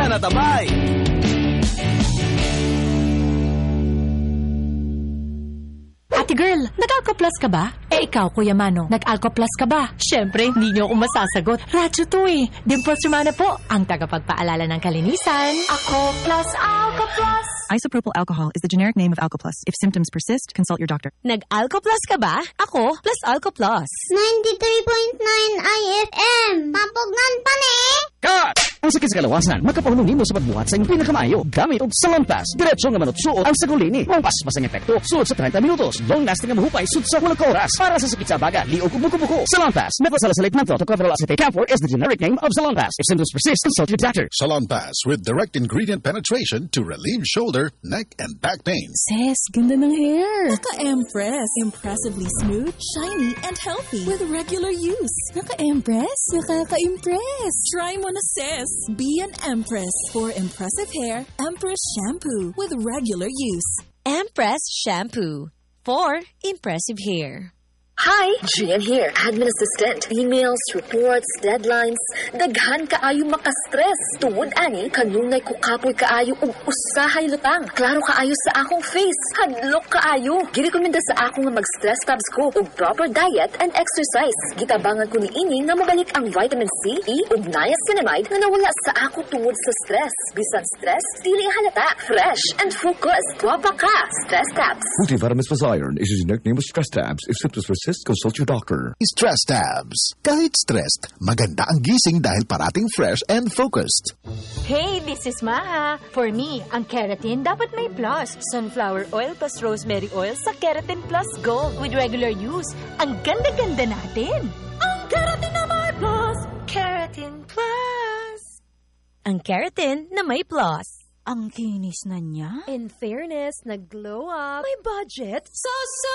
Nanatabay! Ate girl, nag-Alco Plus ka ba? Eh ikaw, Kuya Mano, nag-Alco Plus ka ba? Siyempre, hindi niyo ako masasagot. Radyo to eh. Dimples Romana po, ang tagapagpaalala ng kalinisan. Ako plus Alco Plus. Isopropyl alcohol is the generic name of Alcoplus. If symptoms persist, consult your doctor. Nag-Alco Plus ka ba? Ako plus Alco Plus. 93.9 IFM. Mapugnan pa ni! Cut! Ang sakit sa kalawasan, makapahulungin mo sa pagbuhat sa iyong pinakamayo. Gamit og Salonpas. Diretso nga manutsuot ang sagulini. Ang paspas ang epekto. Suot sa 30 minutos. Long-lasting ang mahupay. Suot sa walang oras. Para sa sakit sa baga, liog ug buko-buko. Salonpas. Methosalazolate menthol tocopherol acetate camphor is the generic name of Salonpas. If symptoms persist, consult your doctor. Salonpas with direct ingredient penetration to relieve shoulder, neck, and back pain. Sis, ganda ng hair. Naka-Empress. Impressively smooth, shiny, and healthy. With regular use. Naka-Empress. Nakaka-impress. Try mo na, sis. Be an Empress. For impressive hair, Empress Shampoo. With regular use. Empress Shampoo. For impressive hair. Hi, Gian here, admin assistant. Emails, reports, deadlines, daghan kaayo makastress. Tungod ani, kanunay ko kapoy kaayo ug usahay lutang. Klaro kaayo sa akong face. Hadlok kaayo. Girekomenda sa ako nga mag-stress tabs ko ug proper diet and exercise. Gitabangan ko niini nga mabalik ang vitamin C, E ug niacinamide nga nawala sa ako tungod sa stress. Bisan stress, dili halata. Fresh and focused. Guwapa ka. Stress tabs. Multivitamins plus iron is a generic name of stress tabs. If symptoms persist, consult your doctor. Stress tabs. Kahit stressed, maganda ang gising dahil parating fresh and focused. Hey, this is Maha. For me, ang keratin dapat may plus. Sunflower oil plus rosemary oil sa Keratin Plus Gold with regular use. Ang ganda-ganda natin. Ang keratin na may plus. Keratin Plus. Ang keratin na may plus. Ang kinis na niya. In fairness, nag-glow up. May budget. So